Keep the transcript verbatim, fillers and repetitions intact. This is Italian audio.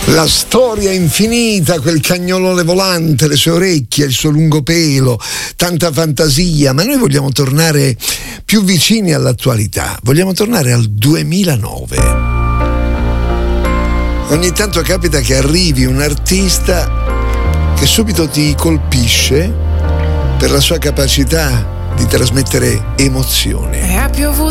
La storia infinita, quel cagnolone volante, le sue orecchie, il suo lungo pelo, tanta fantasia, ma noi vogliamo tornare più vicini all'attualità, vogliamo tornare al duemilanove. Ogni tanto capita che arrivi un artista che subito ti colpisce per la sua capacità di trasmettere emozioni. E ha piovuto